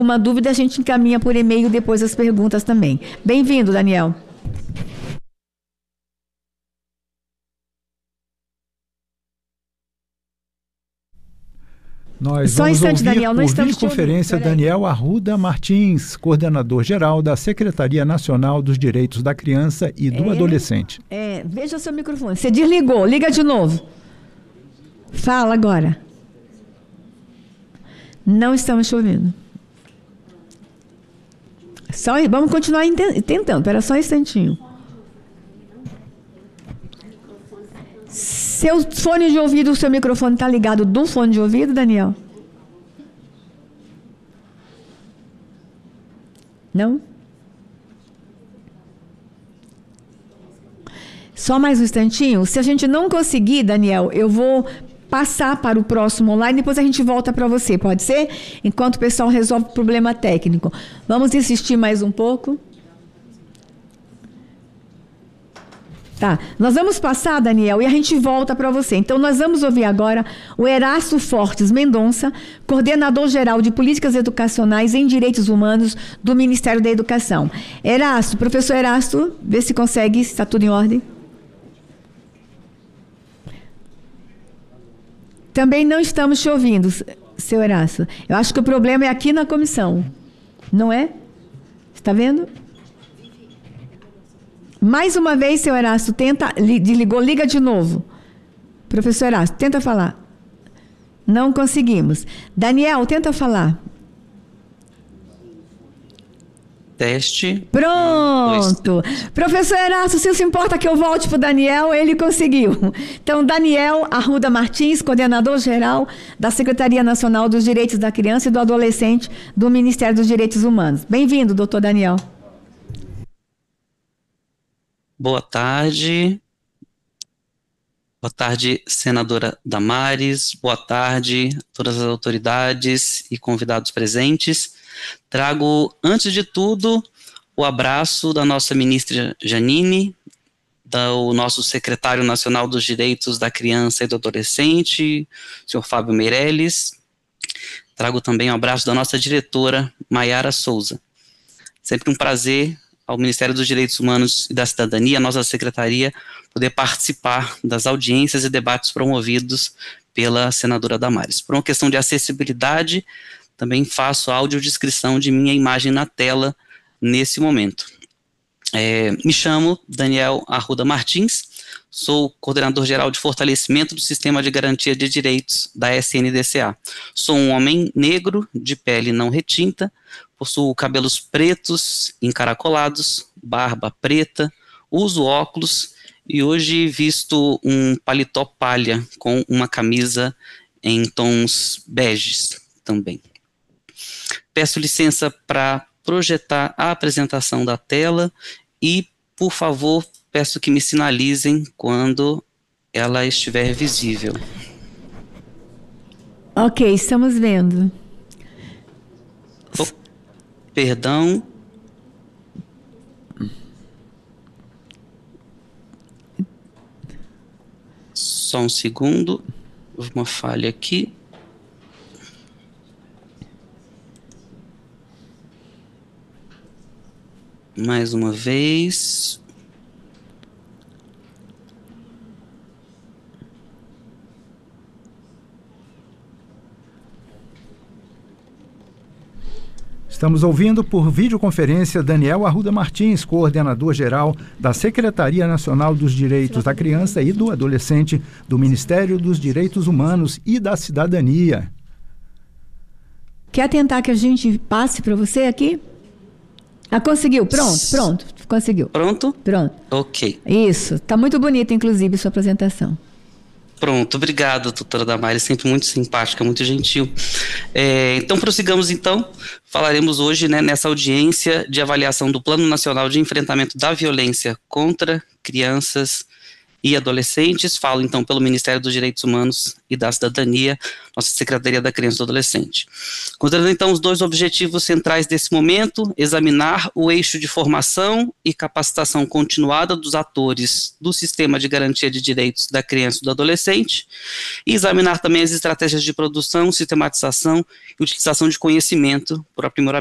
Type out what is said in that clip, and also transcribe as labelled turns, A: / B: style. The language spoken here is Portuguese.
A: Uma dúvida a gente encaminha por e-mail depois as perguntas também. Bem-vindo, Daniel.
B: Nós
A: Só um
B: vamos
A: instante,
B: ouvir
A: Daniel, não
B: por
A: estamos te ouvindo.
B: videoconferência Daniel Arruda Martins, coordenador-geral da Secretaria Nacional dos Direitos da Criança e do Adolescente.
A: Veja seu microfone. Você desligou, liga de novo. Fala agora. Não estamos te ouvindo. Vamos continuar tentando, espera só um instantinho. Seu fone de ouvido, o seu microfone está ligado do fone de ouvido, Daniel? Não? Só mais um instantinho. Se a gente não conseguir, Daniel, eu vou passar para o próximo online, depois a gente volta para você, pode ser? Enquanto o pessoal resolve o problema técnico. Vamos insistir mais um pouco. Tá, nós vamos passar, Daniel, e a gente volta para você. Então, nós vamos ouvir agora o Erasto Fortes Mendonça, coordenador-geral de Políticas Educacionais em Direitos Humanos do Ministério da Educação. Erasto, professor Erasto, vê se consegue, se está tudo em ordem. Também não estamos te ouvindo, seu Erasto. Eu acho que o problema é aqui na comissão, não é? Está vendo? Mais uma vez, seu Erasto, desligou, liga de novo. Professor Erasto, tenta falar. Não conseguimos. Daniel, tenta falar.
C: Teste.
A: Pronto. Professor Erasto, se importa que eu volte para o Daniel, ele conseguiu. Então, Daniel Arruda Martins, coordenador-geral da Secretaria Nacional dos Direitos da Criança e do Adolescente do Ministério dos Direitos Humanos. Bem-vindo, doutor Daniel.
C: Boa tarde. Boa tarde, senadora Damares. Boa tarde, todas as autoridades e convidados presentes. Trago, antes de tudo, o abraço da nossa ministra Janine, do nosso secretário nacional dos Direitos da Criança e do Adolescente, senhor Fábio Meirelles. Trago também o abraço da nossa diretora, Maiara Souza. Sempre um prazer ao Ministério dos Direitos Humanos e da Cidadania, a nossa secretaria, poder participar das audiências e debates promovidos pela senadora Damares. Por uma questão de acessibilidade, também faço audiodescrição de minha imagem na tela nesse momento. Me chamo Daniel Arruda Martins, sou coordenador-geral de fortalecimento do Sistema de Garantia de Direitos da SNDCA. Sou um homem negro, de pele não retinta, possuo cabelos pretos encaracolados, barba preta, uso óculos e hoje visto um paletó palha com uma camisa em tons beges também. Peço licença para projetar a apresentação da tela e, por favor, peço que me sinalizem quando ela estiver visível.
A: Ok, estamos vendo.
C: Perdão. Só um segundo. Houve uma falha aqui. Mais uma vez.
B: Estamos ouvindo por videoconferência Daniel Arruda Martins, coordenador-geral da Secretaria Nacional dos Direitos da Criança e do Adolescente do Ministério dos Direitos Humanos e da Cidadania.
A: Quer tentar que a gente passe para você aqui? Conseguiu. Pronto. Conseguiu.
C: Pronto?
A: Pronto.
C: Ok.
A: Isso. Está muito bonita, inclusive, sua apresentação.
C: Pronto, obrigado, doutora Damares, sempre muito simpática, muito gentil. Então, prossigamos então, falaremos hoje, nessa audiência de avaliação do Plano Nacional de Enfrentamento da Violência contra Crianças e adolescentes, falo então pelo Ministério dos Direitos Humanos e da Cidadania, nossa Secretaria da Criança e do Adolescente. Considerando então os dois objetivos centrais desse momento, examinar o eixo de formação e capacitação continuada dos atores do sistema de garantia de direitos da criança e do adolescente, e examinar também as estratégias de produção, sistematização e utilização de conhecimento para o aprimoramento